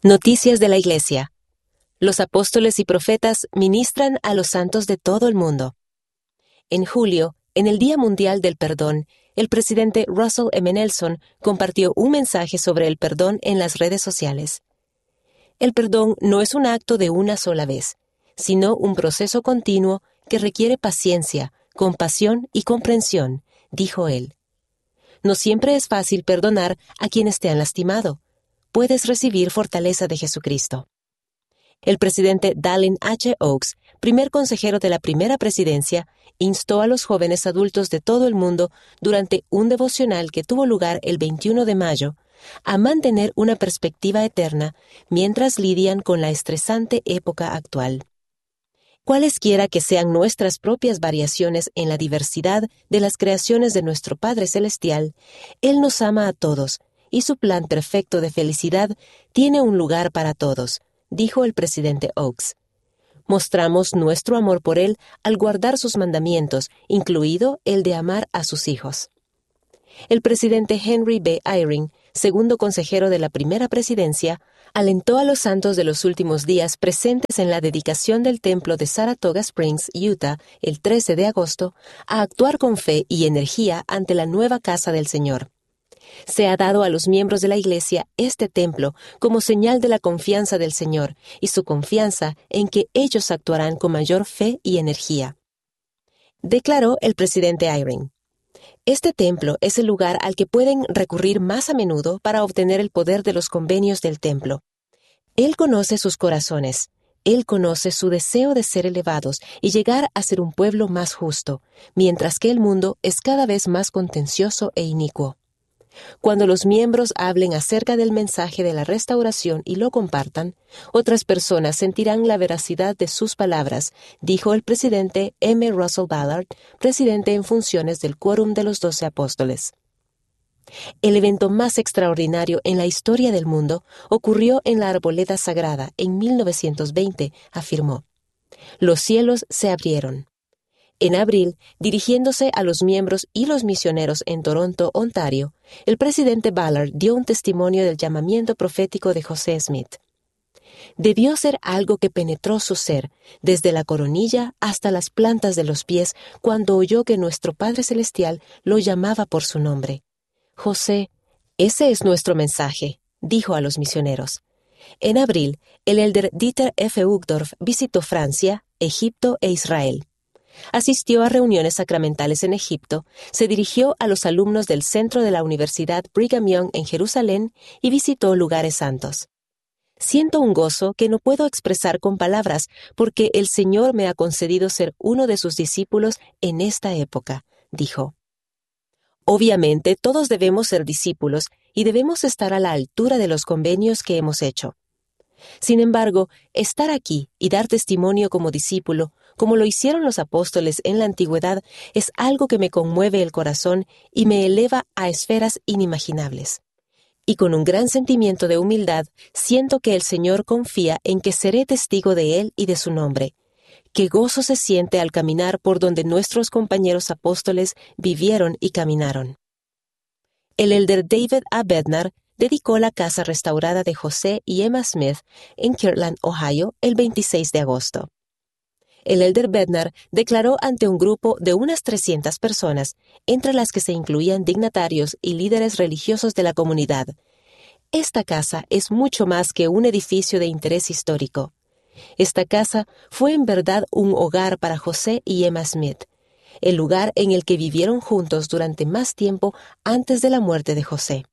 Noticias de la Iglesia. Los apóstoles y profetas ministran a los santos de todo el mundo. En julio, en el Día Mundial del Perdón, el presidente Russell M. Nelson compartió un mensaje sobre el perdón en las redes sociales. El perdón no es un acto de una sola vez, sino un proceso continuo que requiere paciencia, compasión y comprensión, dijo él. No siempre es fácil perdonar a quienes te han lastimado. Puedes recibir fortaleza de Jesucristo. El presidente Dallin H. Oaks, primer consejero de la primera presidencia, instó a los jóvenes adultos de todo el mundo durante un devocional que tuvo lugar el 21 de mayo a mantener una perspectiva eterna mientras lidian con la estresante época actual. Cualesquiera que sean nuestras propias variaciones en la diversidad de las creaciones de nuestro Padre Celestial, Él nos ama a todos, y su plan perfecto de felicidad tiene un lugar para todos, dijo el presidente Oaks. Mostramos nuestro amor por Él al guardar sus mandamientos, incluido el de amar a sus hijos. El presidente Henry B. Eyring, segundo consejero de la primera presidencia, alentó a los santos de los últimos días presentes en la dedicación del templo de Saratoga Springs, Utah, el 13 de agosto, a actuar con fe y energía ante la nueva casa del Señor. Se ha dado a los miembros de la Iglesia este templo como señal de la confianza del Señor y su confianza en que ellos actuarán con mayor fe y energía. Declaró el presidente Eyring. Este templo es el lugar al que pueden recurrir más a menudo para obtener el poder de los convenios del templo. Él conoce sus corazones. Él conoce su deseo de ser elevados y llegar a ser un pueblo más justo, mientras que el mundo es cada vez más contencioso e inicuo. Cuando los miembros hablen acerca del mensaje de la restauración y lo compartan, otras personas sentirán la veracidad de sus palabras, dijo el presidente M. Russell Ballard, presidente en funciones del Quórum de los 12 Apóstoles. El evento más extraordinario en la historia del mundo ocurrió en la Arboleda Sagrada en 1920, afirmó. Los cielos se abrieron. En abril, dirigiéndose a los miembros y los misioneros en Toronto, Ontario, el presidente Ballard dio un testimonio del llamamiento profético de José Smith. Debió ser algo que penetró su ser, desde la coronilla hasta las plantas de los pies, cuando oyó que nuestro Padre Celestial lo llamaba por su nombre. José, ese es nuestro mensaje, dijo a los misioneros. En abril, el elder Dieter F. Uchtdorf visitó Francia, Egipto e Israel. Asistió a reuniones sacramentales en Egipto, se dirigió a los alumnos del centro de la Universidad Brigham Young en Jerusalén y visitó lugares santos. Siento un gozo que no puedo expresar con palabras porque el Señor me ha concedido ser uno de sus discípulos en esta época, dijo. Obviamente, todos debemos ser discípulos y debemos estar a la altura de los convenios que hemos hecho. Sin embargo, estar aquí y dar testimonio como discípulo, como lo hicieron los apóstoles en la antigüedad, es algo que me conmueve el corazón y me eleva a esferas inimaginables. Y con un gran sentimiento de humildad, siento que el Señor confía en que seré testigo de Él y de su nombre. Qué gozo se siente al caminar por donde nuestros compañeros apóstoles vivieron y caminaron. El elder David A. Bednar dedicó la casa restaurada de José y Emma Smith en Kirtland, Ohio, el 26 de agosto. El elder Bednar declaró ante un grupo de unas 300 personas, entre las que se incluían dignatarios y líderes religiosos de la comunidad. Esta casa es mucho más que un edificio de interés histórico. Esta casa fue en verdad un hogar para José y Emma Smith, el lugar en el que vivieron juntos durante más tiempo antes de la muerte de José.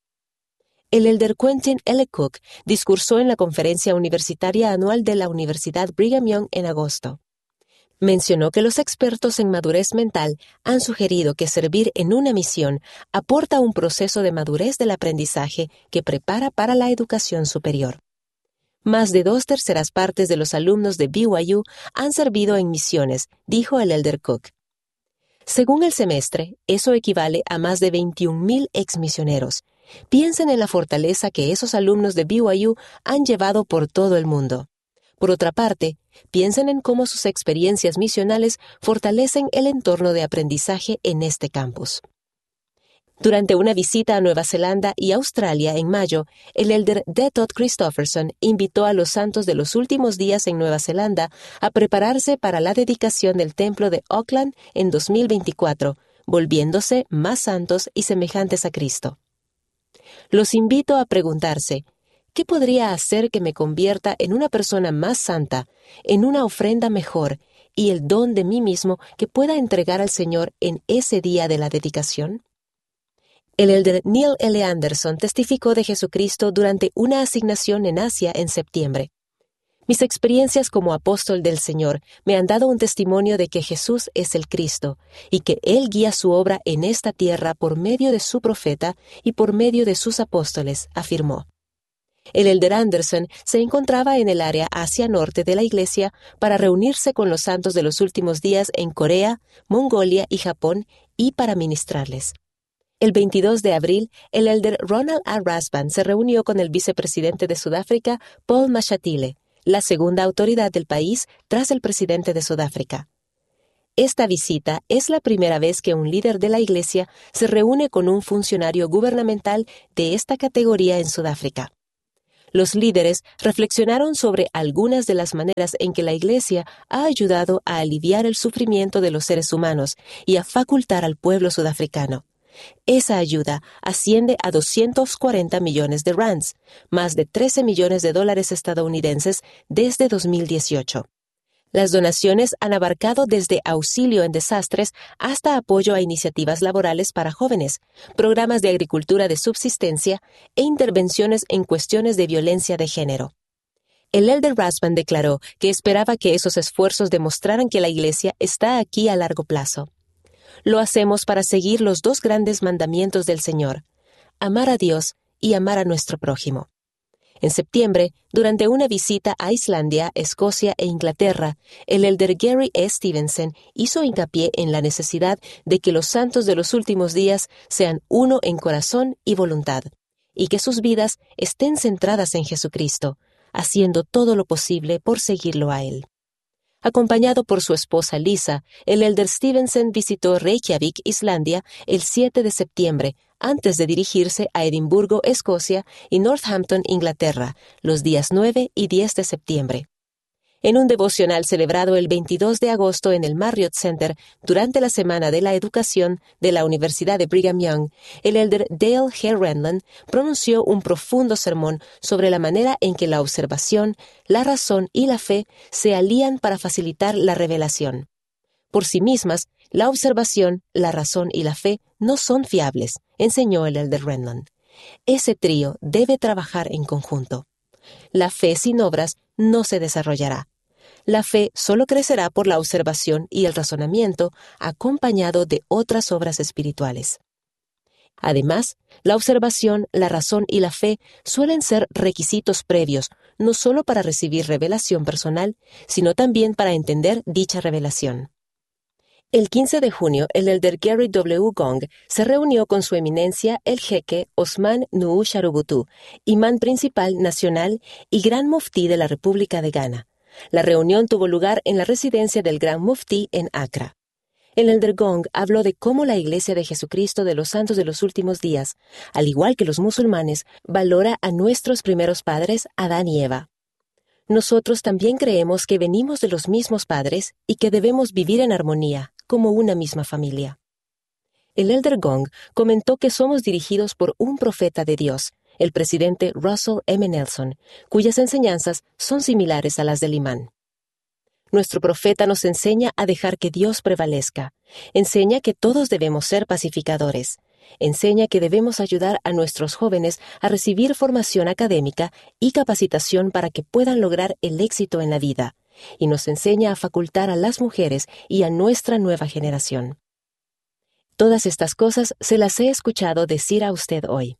El elder Quentin L. Cook discursó en la conferencia universitaria anual de la Universidad Brigham Young en agosto. Mencionó que los expertos en madurez mental han sugerido que servir en una misión aporta un proceso de madurez del aprendizaje que prepara para la educación superior. Más de 2/3 partes de los alumnos de BYU han servido en misiones, dijo el elder Cook. Según el semestre, eso equivale a más de 21,000 exmisioneros. Piensen en la fortaleza que esos alumnos de BYU han llevado por todo el mundo. Por otra parte, piensen en cómo sus experiencias misionales fortalecen el entorno de aprendizaje en este campus. Durante una visita a Nueva Zelanda y Australia en mayo, el elder D. Todd Christofferson invitó a los santos de los últimos días en Nueva Zelanda a prepararse para la dedicación del templo de Auckland en 2024, volviéndose más santos y semejantes a Cristo. Los invito a preguntarse, ¿qué podría hacer que me convierta en una persona más santa, en una ofrenda mejor y el don de mí mismo que pueda entregar al Señor en ese día de la dedicación? El elder Neil L. Anderson testificó de Jesucristo durante una asignación en Asia en septiembre. Mis experiencias como apóstol del Señor me han dado un testimonio de que Jesús es el Cristo y que Él guía su obra en esta tierra por medio de su profeta y por medio de sus apóstoles, afirmó. El elder Anderson se encontraba en el área Asia Norte de la Iglesia para reunirse con los santos de los últimos días en Corea, Mongolia y Japón y para ministrarles. El 22 de abril, el elder Ronald A. Rasband se reunió con el vicepresidente de Sudáfrica, Paul Mashatile, la segunda autoridad del país tras el presidente de Sudáfrica. Esta visita es la primera vez que un líder de la Iglesia se reúne con un funcionario gubernamental de esta categoría en Sudáfrica. Los líderes reflexionaron sobre algunas de las maneras en que la Iglesia ha ayudado a aliviar el sufrimiento de los seres humanos y a facultar al pueblo sudafricano. Esa ayuda asciende a 240 millones de rands, más de 13 millones de dólares estadounidenses desde 2018. Las donaciones han abarcado desde auxilio en desastres hasta apoyo a iniciativas laborales para jóvenes, programas de agricultura de subsistencia e intervenciones en cuestiones de violencia de género. El elder Rasband declaró que esperaba que esos esfuerzos demostraran que la Iglesia está aquí a largo plazo. Lo hacemos para seguir los dos grandes mandamientos del Señor, amar a Dios y amar a nuestro prójimo. En septiembre, durante una visita a Islandia, Escocia e Inglaterra, el elder Gary E. Stevenson hizo hincapié en la necesidad de que los santos de los últimos días sean uno en corazón y voluntad, y que sus vidas estén centradas en Jesucristo, haciendo todo lo posible por seguirlo a Él. Acompañado por su esposa Lisa, el elder Stevenson visitó Reykjavik, Islandia, el 7 de septiembre, antes de dirigirse a Edimburgo, Escocia, y Northampton, Inglaterra, los días 9 y 10 de septiembre. En un devocional celebrado el 22 de agosto en el Marriott Center durante la Semana de la Educación de la Universidad de Brigham Young, el elder Dale G. Renlund pronunció un profundo sermón sobre la manera en que la observación, la razón y la fe se alían para facilitar la revelación. Por sí mismas, la observación, la razón y la fe no son fiables, enseñó el elder Renlund. Ese trío debe trabajar en conjunto. La fe sin obras no se desarrollará. La fe solo crecerá por la observación y el razonamiento, acompañado de otras obras espirituales. Además, la observación, la razón y la fe suelen ser requisitos previos, no solo para recibir revelación personal, sino también para entender dicha revelación. El 15 de junio, el elder Gary W. Gong se reunió con su eminencia el jeque Osman Nuhu Sharubutu, imán principal nacional y gran muftí de la República de Ghana. La reunión tuvo lugar en la residencia del gran muftí en Accra. El elder Gong habló de cómo la Iglesia de Jesucristo de los Santos de los Últimos Días, al igual que los musulmanes, valora a nuestros primeros padres, Adán y Eva. Nosotros también creemos que venimos de los mismos padres y que debemos vivir en armonía, como una misma familia. El elder Gong comentó que somos dirigidos por un profeta de Dios, el presidente Russell M. Nelson, cuyas enseñanzas son similares a las del imán. Nuestro profeta nos enseña a dejar que Dios prevalezca, enseña que todos debemos ser pacificadores, enseña que debemos ayudar a nuestros jóvenes a recibir formación académica y capacitación para que puedan lograr el éxito en la vida, y nos enseña a facultar a las mujeres y a nuestra nueva generación. Todas estas cosas se las he escuchado decir a usted hoy.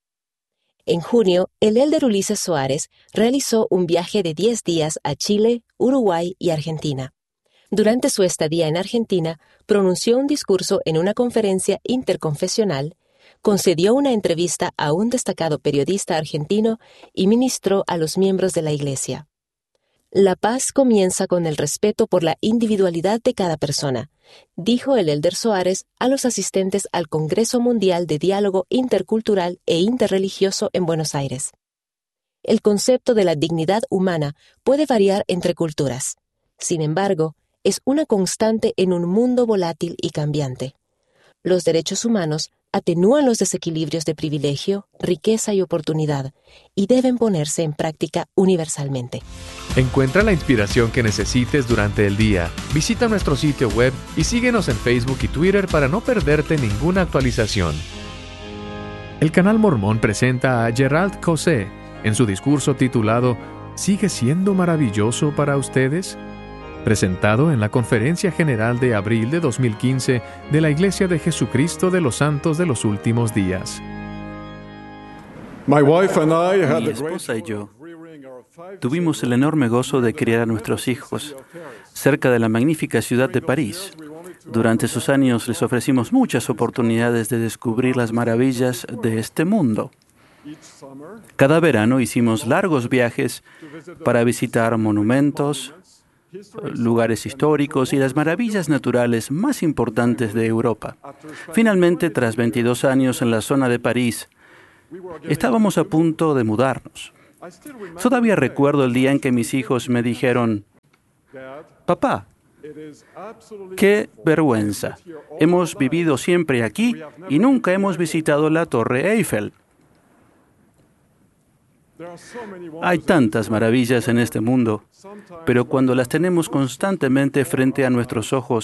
En junio, el elder Ulises Soares realizó un viaje de 10 días a Chile, Uruguay y Argentina. Durante su estadía en Argentina, pronunció un discurso en una conferencia interconfesional, concedió una entrevista a un destacado periodista argentino y ministró a los miembros de la Iglesia. La paz comienza con el respeto por la individualidad de cada persona, dijo el elder Soares a los asistentes al Congreso Mundial de Diálogo Intercultural e Interreligioso en Buenos Aires. El concepto de la dignidad humana puede variar entre culturas. Sin embargo, es una constante en un mundo volátil y cambiante. Los derechos humanos atenúan los desequilibrios de privilegio, riqueza y oportunidad, y deben ponerse en práctica universalmente. Encuentra la inspiración que necesites durante el día. Visita nuestro sitio web y síguenos en Facebook y Twitter para no perderte ninguna actualización. El Canal Mormón presenta a Gerald Cosé en su discurso titulado ¿Sigue siendo maravilloso para ustedes?, presentado en la Conferencia General de abril de 2015 de la Iglesia de Jesucristo de los Santos de los Últimos Días. Mi esposa y yo tuvimos el enorme gozo de criar a nuestros hijos cerca de la magnífica ciudad de París. Durante esos años les ofrecimos muchas oportunidades de descubrir las maravillas de este mundo. Cada verano hicimos largos viajes para visitar monumentos, lugares históricos y las maravillas naturales más importantes de Europa. Finalmente, tras 22 años en la zona de París, estábamos a punto de mudarnos. Todavía recuerdo el día en que mis hijos me dijeron: «Papá, qué vergüenza. Hemos vivido siempre aquí y nunca hemos visitado la Torre Eiffel». Hay tantas maravillas en este mundo, pero cuando las tenemos constantemente frente a nuestros ojos,